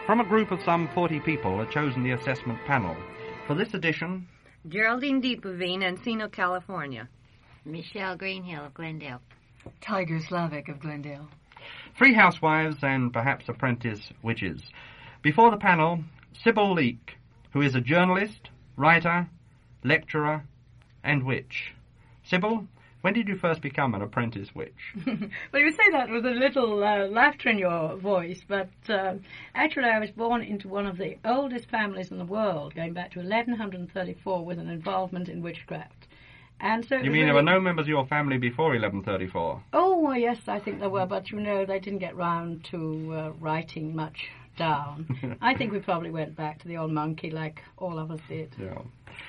From a group of some 40 people are chosen the assessment panel. For this edition, Geraldine Deepovine, Encino, California. Michelle Greenhill of Glendale. Tiger Slavic of Glendale. 3 housewives and perhaps apprentice witches. Before the panel, Sybil Leek, who is a journalist, writer, lecturer, and witch. Sybil, when did you first become an apprentice witch? Well, you say that with a little laughter in your voice, but actually I was born into one of the oldest families in the world, going back to 1134 with an involvement in witchcraft. And so You mean there were no members of your family before 1134? Oh, well, yes, I think there were, but they didn't get round to writing much down. I think we probably went back to the old monkey like all of us did. Yeah.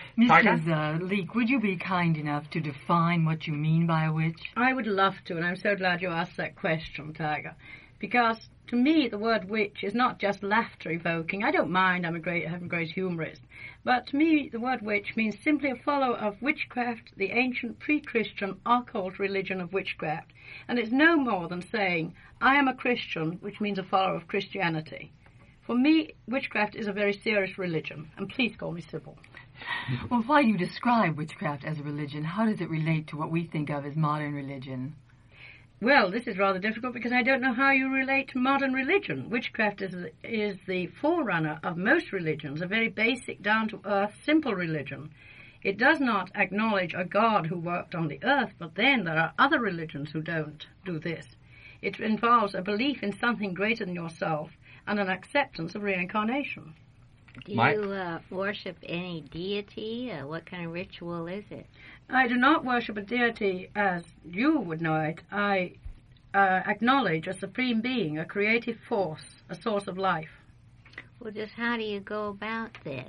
Mrs. Leek, would you be kind enough to define what you mean by a witch? I would love to, and I'm so glad you asked that question, Tiger, because to me the word witch is not just laughter-evoking. I don't mind, I'm a great humorist, but to me the word witch means simply a follower of witchcraft, the ancient pre-Christian occult religion of witchcraft, and it's no more than saying, I am a Christian, which means a follower of Christianity. For me, witchcraft is a very serious religion, and please call me Sybil. Well, why do you describe witchcraft as a religion? How does it relate to what we think of as modern religion? Well, this is rather difficult because I don't know how you relate to modern religion. Witchcraft is the forerunner of most religions, a very basic, down-to-earth, simple religion. It does not acknowledge a God who worked on the earth, but then there are other religions who don't do this. It involves a belief in something greater than yourself and an acceptance of reincarnation. Do you worship any deity? What kind of ritual is it? I do not worship a deity as you would know it. I acknowledge a supreme being, a creative force, a source of life. Well, just how do you go about this?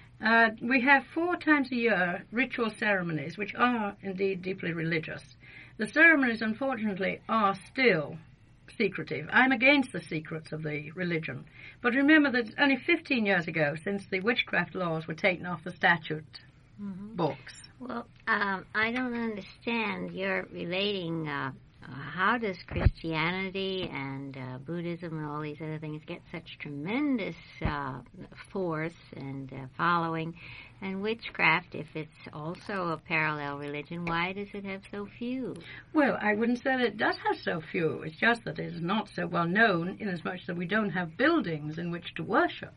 We have 4 times a year ritual ceremonies, which are indeed deeply religious. The ceremonies, unfortunately, are still secretive. I'm against the secrets of the religion. But remember that it's only 15 years ago since the witchcraft laws were taken off the statute books. Well, I don't understand. You're relating, how does Christianity and Buddhism and all these other things get such tremendous force and following, and witchcraft, if it's also a parallel religion, why does it have so few? Well, I wouldn't say that it does have so few. It's just that it is not so well known, inasmuch that we don't have buildings in which to worship.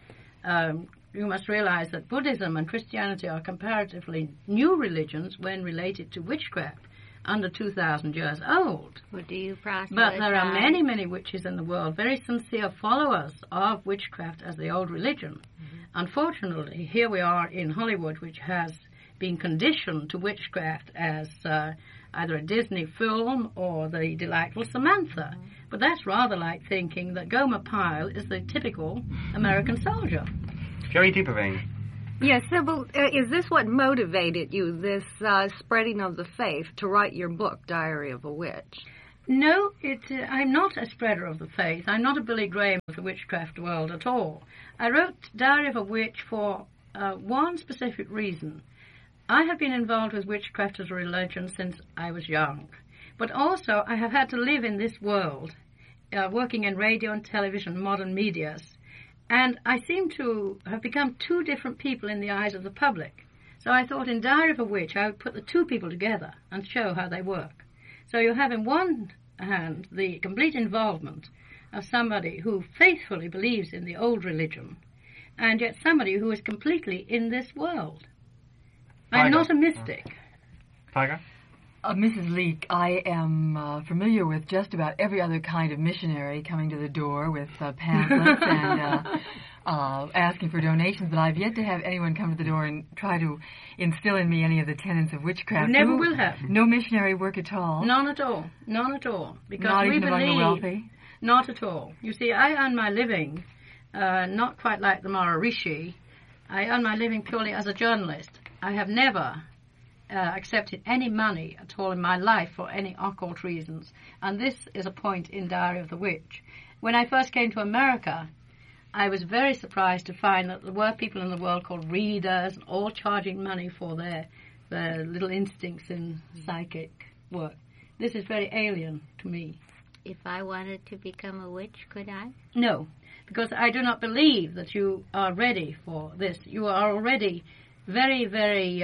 You must realize that Buddhism and Christianity are comparatively new religions when related to witchcraft, under 2,000 years old. Well, do you proselytize? But there are many, many witches in the world, very sincere followers of witchcraft as the old religion. Unfortunately, here we are in Hollywood, which has been conditioned to witchcraft as either a Disney film or the delightful Samantha. But that's rather like thinking that Gomer Pyle is the typical American soldier. Jerry Deepovine. Yes, Sybil, is this what motivated you, this spreading of the faith, to write your book, Diary of a Witch? No, I'm not a spreader of the faith. I'm not a Billy Graham of the witchcraft world at all. I wrote Diary of a Witch for one specific reason. I have been involved with witchcraft as a religion since I was young. But also, I have had to live in this world, working in radio and television, modern medias. And I seem to have become 2 different people in the eyes of the public. So I thought in Diary of a Witch I would put the 2 people together and show how they work. So you have in one hand the complete involvement of somebody who faithfully believes in the old religion, and yet somebody who is completely in this world. I'm not a mystic. Tiger? Mrs. Leek, I am familiar with just about every other kind of missionary coming to the door with pamphlets and asking for donations, but I've yet to have anyone come to the door and try to instill in me any of the tenets of witchcraft. You never will have. No missionary work at all? None at all. None at all. Because not we even among the wealthy? Not at all. You see, I earn my living, not quite like the Maharishi. I earn my living purely as a journalist. I have never accepted any money at all in my life for any occult reasons. And this is a point in Diary of the Witch. When I first came to America, I was very surprised to find that there were people in the world called readers, all charging money for their little instincts in psychic work. This is very alien to me. If I wanted to become a witch, could I? No. because I do not believe that you are ready for this. You are already very, very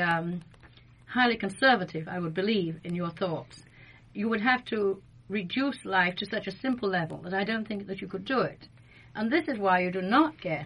highly conservative, I would believe, in your thoughts. You would have to reduce life to such a simple level that I don't think that you could do it. And this is why you do not get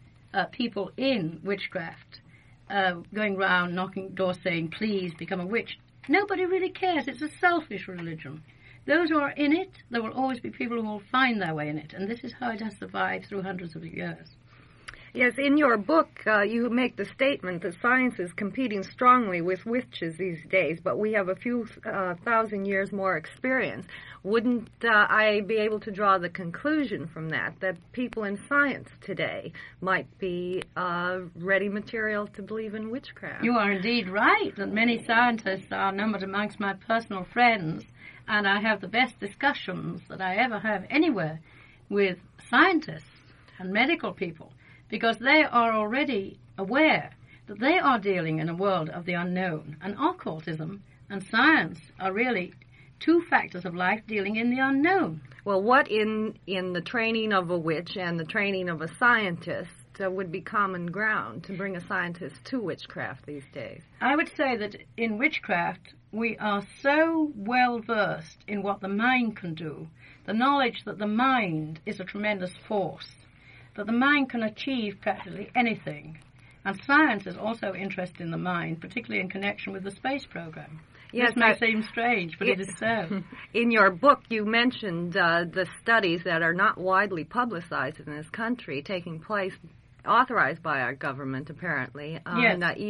people in witchcraft going round knocking doors saying, please become a witch. Nobody really cares. It's a selfish religion. Those who are in it, there will always be people who will find their way in it. And this is how it has survived through hundreds of years. Yes, in your book, you make the statement that science is competing strongly with witches these days, but we have a few thousand years more experience. Wouldn't I be able to draw the conclusion from that people in science today might be ready material to believe in witchcraft? You are indeed right that many scientists are numbered amongst my personal friends, and I have the best discussions that I ever have anywhere with scientists and medical people, because they are already aware that they are dealing in a world of the unknown. And occultism and science are really two factors of life dealing in the unknown. Well, what in the training of a witch and the training of a scientist would be common ground to bring a scientist to witchcraft these days? I would say that in witchcraft we are so well versed in what the mind can do, the knowledge that the mind is a tremendous force, that the mind can achieve practically anything. And science is also interested in the mind, particularly in connection with the space program. Yes, this may seem strange, but it is so. In your book, you mentioned the studies that are not widely publicized in this country taking place, authorized by our government, apparently, on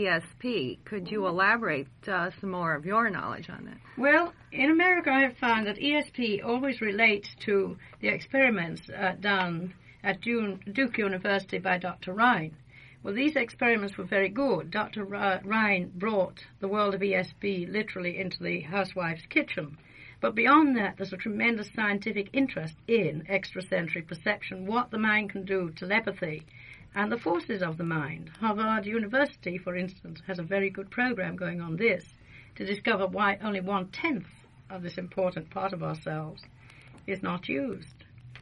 ESP. Could you elaborate some more of your knowledge on that? Well, in America, I have found that ESP always relates to the experiments done at Duke University by Dr. Rhine. Well, these experiments were very good. Dr. Rhine brought the world of ESP literally into the housewife's kitchen. But beyond that, there's a tremendous scientific interest in extrasensory perception, what the mind can do, telepathy, and the forces of the mind. Harvard University, for instance, has a very good program going on this to discover why only 1/10 of this important part of ourselves is not used.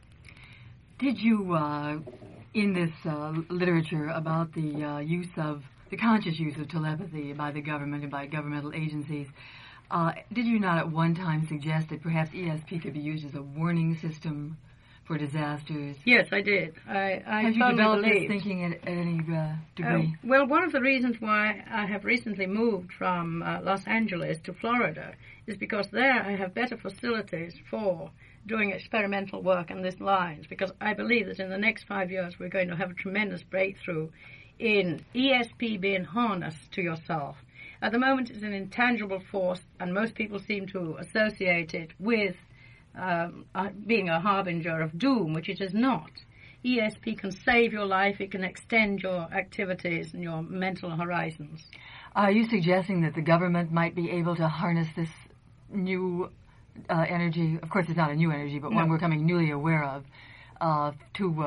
Did you, in this literature about the conscious use of telepathy by the government and by governmental agencies, did you not at one time suggest that perhaps ESP could be used as a warning system for disasters? Yes, I did. I have you developed this thinking at any degree? Well, one of the reasons why I have recently moved from Los Angeles to Florida is because there I have better facilities for doing experimental work in these lines, because I believe that in the next 5 years we're going to have a tremendous breakthrough in ESP being harnessed to yourself. At the moment it's an intangible force, and most people seem to associate it with being a harbinger of doom, which it is not. ESP can save your life, it can extend your activities and your mental horizons. Are you suggesting that the government might be able to harness this new energy? Of course, it's not a new energy, but one we're becoming newly aware of, to